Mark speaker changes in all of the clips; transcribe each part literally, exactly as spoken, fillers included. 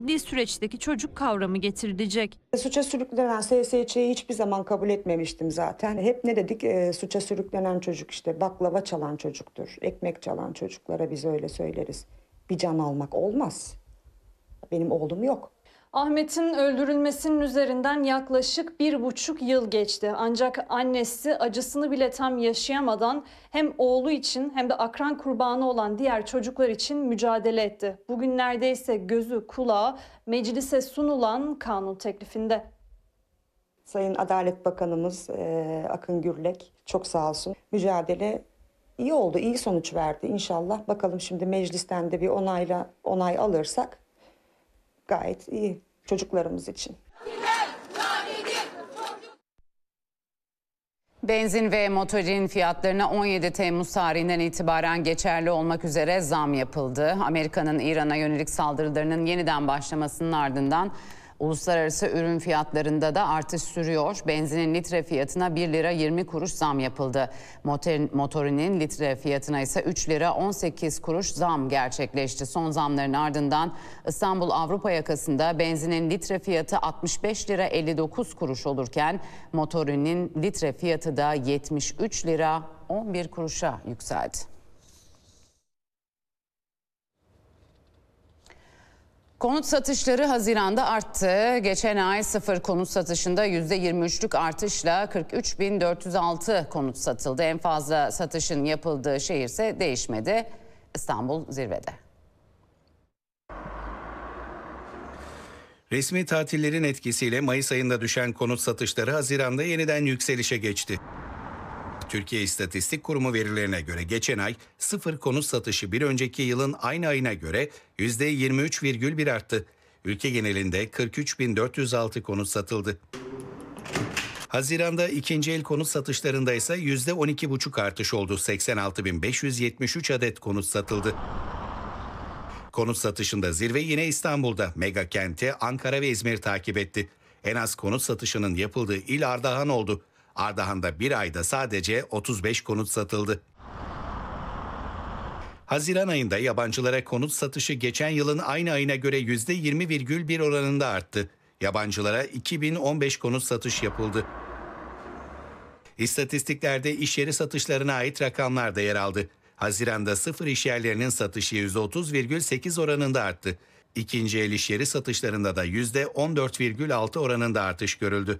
Speaker 1: süreçteki çocuk kavramı getirilecek.
Speaker 2: Suça sürüklenen S S Ç'yi hiçbir zaman kabul etmemiştim zaten. Hep ne dedik? E, suça sürüklenen çocuk işte baklava çalan çocuktur. Ekmek çalan çocuklara biz öyle söyleriz. Bir can almak olmaz. Benim oğlum yok.
Speaker 3: Ahmet'in öldürülmesinin üzerinden yaklaşık bir buçuk yıl geçti. Ancak annesi acısını bile tam yaşayamadan hem oğlu için hem de akran kurbanı olan diğer çocuklar için mücadele etti. Bugün neredeyse gözü kulağı meclise sunulan kanun teklifinde.
Speaker 2: Sayın Adalet Bakanımız e, Akın Gürlek çok sağ olsun. Mücadele iyi oldu, iyi sonuç verdi inşallah. Bakalım şimdi meclisten de bir onayla onay alırsak gayet iyi çocuklarımız için.
Speaker 4: Benzin ve motorin fiyatlarına on yedi Temmuz tarihinden itibaren geçerli olmak üzere zam yapıldı. Amerika'nın İran'a yönelik saldırılarının yeniden başlamasının ardından uluslararası ürün fiyatlarında da artış sürüyor. Benzinin litre fiyatına bir lira yirmi kuruş zam yapıldı. Motor, motorinin litre fiyatına ise üç lira on sekiz kuruş zam gerçekleşti. Son zamların ardından İstanbul Avrupa yakasında benzinin litre fiyatı altmış beş lira elli dokuz kuruş olurken motorinin litre fiyatı da yetmiş üç lira on bir kuruşa yükseldi. Konut satışları Haziran'da arttı. Geçen ay sıfır konut satışında yüzde yirmi üçlük artışla kırk üç bin dört yüz altı konut satıldı. En fazla satışın yapıldığı şehir ise değişmedi. İstanbul zirvede.
Speaker 5: Resmi tatillerin etkisiyle Mayıs ayında düşen konut satışları Haziran'da yeniden yükselişe geçti. Türkiye İstatistik Kurumu verilerine göre geçen ay sıfır konut satışı bir önceki yılın aynı ayına göre yüzde yirmi üç virgül bir arttı. Ülke genelinde kırk üç bin dört yüz altı konut satıldı. Haziran'da ikinci el konut satışlarında ise yüzde on iki virgül beş artış oldu. seksen altı bin beş yüz yetmiş üç adet konut satıldı. Konut satışında zirve yine İstanbul'da. Mega kenti Ankara ve İzmir takip etti. En az konut satışının yapıldığı il Ardahan oldu. Ardahan'da bir ayda sadece otuz beş konut satıldı. Haziran ayında yabancılara konut satışı geçen yılın aynı ayına göre yüzde yirmi virgül bir oranında arttı. Yabancılara iki bin on beş konut satış yapıldı. İstatistiklerde iş yeri satışlarına ait rakamlar da yer aldı. Haziran'da sıfır iş yerlerinin satışı yüzde otuz virgül sekiz oranında arttı. İkinci el iş yeri satışlarında da yüzde on dört virgül altı oranında artış görüldü.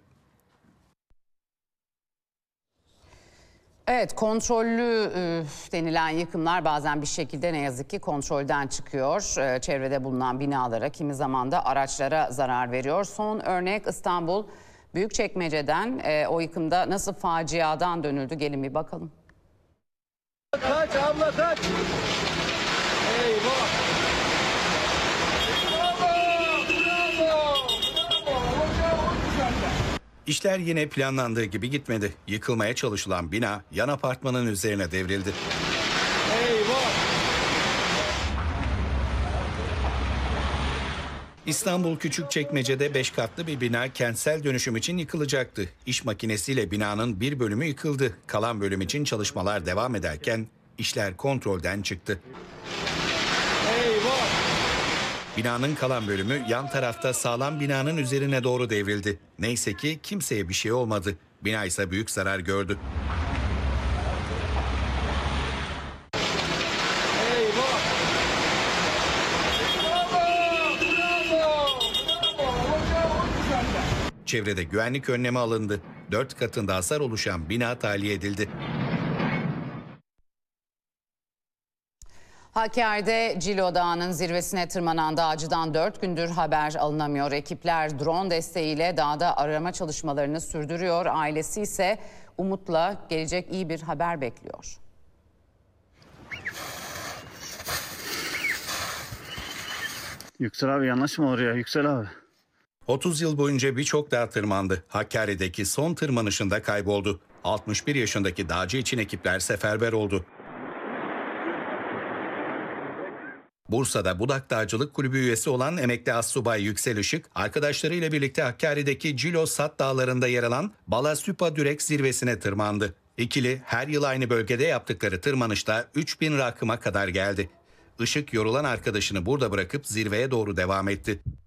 Speaker 4: Evet, kontrollü e, denilen yıkımlar bazen bir şekilde ne yazık ki kontrolden çıkıyor. E, çevrede bulunan binalara, kimi zaman da araçlara zarar veriyor. Son örnek İstanbul Büyükçekmece'den. E, o yıkımda nasıl faciadan dönüldü, gelin bir bakalım.
Speaker 6: Kaç abla kaç. Eyvah.
Speaker 5: İşler yine planlandığı gibi gitmedi. Yıkılmaya çalışılan bina yan apartmanın üzerine devrildi.
Speaker 6: Eyvah.
Speaker 5: İstanbul Küçükçekmece'de beş katlı bir bina kentsel dönüşüm için yıkılacaktı. İş makinesiyle binanın bir bölümü yıkıldı. Kalan bölüm için çalışmalar devam ederken işler kontrolden çıktı.
Speaker 6: Eyvah.
Speaker 5: Binanın kalan bölümü yan tarafta sağlam binanın üzerine doğru devrildi. Neyse ki kimseye bir şey olmadı. Bina ise büyük zarar gördü.
Speaker 6: Eyvah.
Speaker 5: Çevrede güvenlik önlemi alındı. Dört katında hasar oluşan bina tahliye edildi.
Speaker 4: Hakkari'de Cilo Dağı'nın zirvesine tırmanan dağcıdan dört gündür haber alınamıyor. Ekipler drone desteğiyle dağda arama çalışmalarını sürdürüyor. Ailesi ise umutla gelecek iyi bir haber bekliyor.
Speaker 7: Yüksel abi yanaşma oraya Yüksel abi.
Speaker 5: otuz yıl boyunca birçok dağ tırmandı. Hakkari'deki son tırmanışında kayboldu. altmış bir yaşındaki dağcı için ekipler seferber oldu. Bursa'da Budak Dağcılık Kulübü üyesi olan emekli astsubay Yüksel Işık, arkadaşlarıyla birlikte Hakkari'deki Cilo Sat Dağları'nda yer alan Balasüpa Dürek zirvesine tırmandı. İkili her yıl aynı bölgede yaptıkları tırmanışta üç bin rakıma kadar geldi. Işık yorulan arkadaşını burada bırakıp zirveye doğru devam etti.